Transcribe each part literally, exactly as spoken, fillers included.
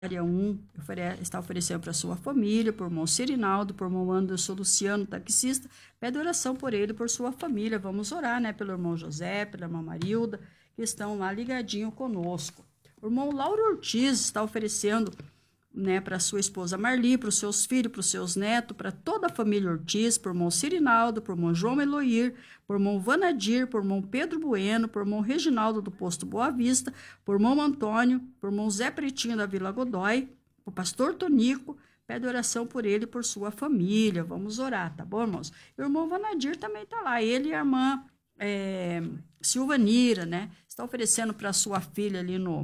Área um está oferecendo para sua família, por irmão Cirinaldo, por irmão Anderson Luciano, taxista. Pede oração por ele, por sua família. Vamos orar, né? Pelo irmão José, pela irmã Marilda, que estão lá ligadinho conosco. O irmão Lauro Ortiz está oferecendo, né, para sua esposa Marli, para os seus filhos, para os seus netos, para toda a família Ortiz, por irmão Cirinaldo, por irmão João Eloir, por irmão Vanadir, por irmão Pedro Bueno, por irmão Reginaldo do Posto Boa Vista, por irmão Antônio, por irmão Zé Pretinho da Vila Godói, por pastor Tonico. Pede oração por ele e por sua família. Vamos orar, tá bom, irmãos? E o irmão Vanadir também está lá, ele e a irmã é, Silvanira, né? Está oferecendo para sua filha ali no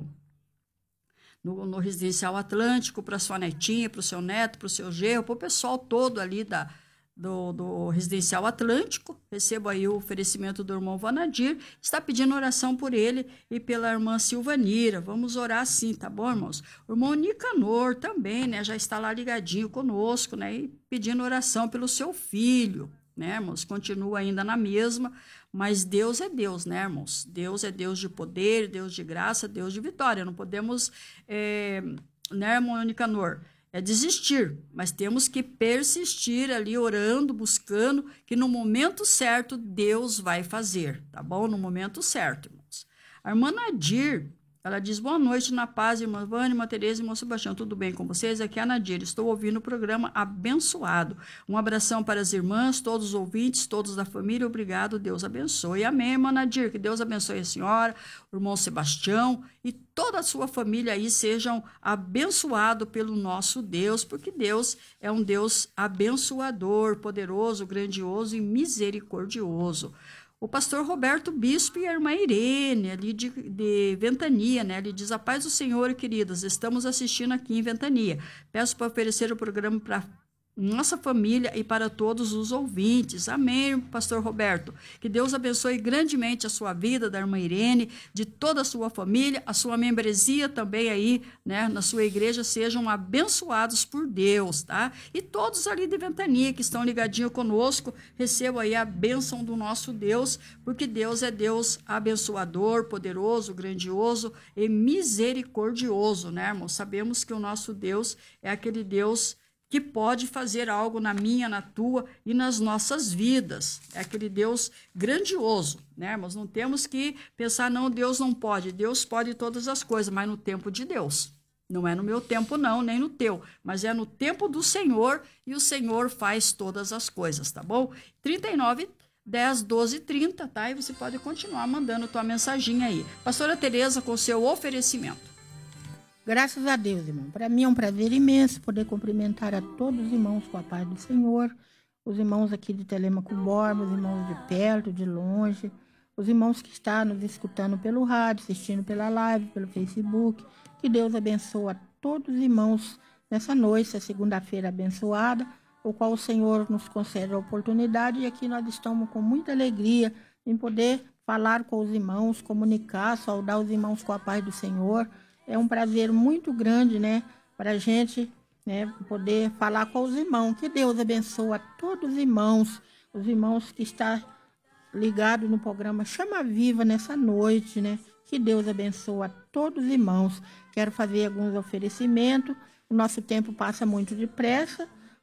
No, no Residencial Atlântico, para sua netinha, para o seu neto, para o seu genro, para o pessoal todo ali da, do, do Residencial Atlântico. Recebo aí o oferecimento do irmão Vanadir, está pedindo oração por ele e pela irmã Silvanira. Vamos orar sim, tá bom, irmãos? O irmão Nicanor também, né, já está lá ligadinho conosco, né, e pedindo oração pelo seu filho, né, irmãos? Continua ainda na mesma, mas Deus é Deus, né, irmãos? Deus é Deus de poder, Deus de graça, Deus de vitória. Não podemos, é, né, irmão Nicanor, é desistir, mas temos que persistir ali, orando, buscando, que no momento certo Deus vai fazer, tá bom? No momento certo, irmãos. A irmã Nadir, ela diz, boa noite, na paz, irmã Vânia, irmã Tereza e irmão Sebastião, tudo bem com vocês? Aqui é a Nadir, estou ouvindo o programa abençoado. Um abração para as irmãs, todos os ouvintes, todos da família, obrigado, Deus abençoe. Amém, irmã Nadir, que Deus abençoe a senhora, o irmão Sebastião e toda a sua família aí sejam abençoados pelo nosso Deus, porque Deus é um Deus abençoador, poderoso, grandioso e misericordioso. O pastor Roberto Bispo e a irmã Irene, ali de, de Ventania, né? Ele diz, a paz do Senhor, queridas, estamos assistindo aqui em Ventania. Peço para oferecer o programa para nossa família e para todos os ouvintes. Amém, pastor Roberto. Que Deus abençoe grandemente a sua vida, da irmã Irene, de toda a sua família, a sua membresia também aí, né, na sua igreja, sejam abençoados por Deus, tá? E todos ali de Ventania que estão ligadinhos conosco, recebam aí a bênção do nosso Deus, porque Deus é Deus abençoador, poderoso, grandioso e misericordioso, né, irmão? Sabemos que o nosso Deus é aquele Deus que pode fazer algo na minha, na tua e nas nossas vidas. É aquele Deus grandioso, né? Mas não temos que pensar, não, Deus não pode. Deus pode todas as coisas, mas no tempo de Deus. Não é no meu tempo, não, nem no teu, mas é no tempo do Senhor e o Senhor faz todas as coisas, tá bom? trinta e nove, dez, doze, trinta, tá? E você pode continuar mandando tua mensaginha aí. Pastora Tereza, com seu oferecimento. Graças a Deus, irmão. Para mim é um prazer imenso poder cumprimentar a todos os irmãos com a paz do Senhor, os irmãos aqui de Telêmaco Borba, os irmãos de perto, de longe, os irmãos que estão nos escutando pelo rádio, assistindo pela live, pelo Facebook. Que Deus abençoe a todos os irmãos nessa noite, essa segunda-feira abençoada, o qual o Senhor nos concede a oportunidade, e aqui nós estamos com muita alegria em poder falar com os irmãos, comunicar, saudar os irmãos com a paz do Senhor. É um prazer muito grande, né, para a gente, né, poder falar com os irmãos. Que Deus abençoe a todos os irmãos, os irmãos que estão ligados no programa Chama Viva nessa noite, né? Que Deus abençoe a todos os irmãos. Quero fazer alguns oferecimentos. O nosso tempo passa muito depressa,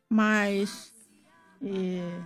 mas... É...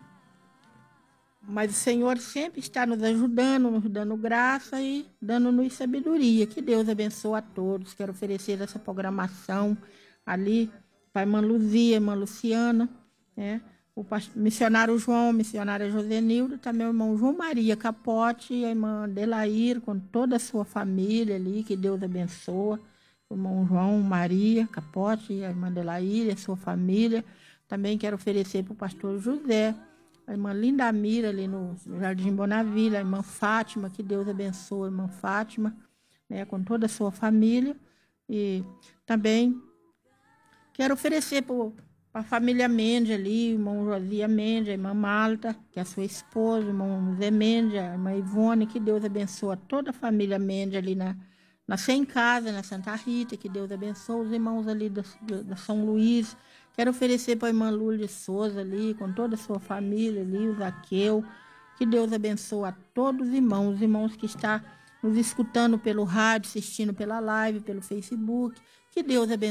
Mas o Senhor sempre está nos ajudando, nos dando graça e dando-nos sabedoria. Que Deus abençoe a todos. Quero oferecer essa programação ali para a irmã Luzia, a irmã Luciana, né? O missionário João, a missionária Josenildo, também o irmão João Maria Capote e a irmã Delair, com toda a sua família ali. Que Deus abençoe. O irmão João Maria Capote e a irmã Delair e a sua família. Também quero oferecer para o pastor José, a irmã Linda Mira, ali no Jardim Bonavila, a irmã Fátima, que Deus abençoe a irmã Fátima, né, com toda a sua família. E também quero oferecer para a família Mendes ali, o irmão Josia Mendes, a irmã Malta, que é a sua esposa, o irmão Zé Mendes, a irmã Ivone, que Deus abençoe a toda a família Mendes ali na, na Sem Casa, na Santa Rita, que Deus abençoe os irmãos ali da, da São Luís. Quero oferecer para a irmã Lúlia Souza ali, com toda a sua família ali, o Zaqueu. Que Deus abençoe a todos os irmãos, os irmãos que estão nos escutando pelo rádio, assistindo pela live, pelo Facebook. Que Deus abençoe.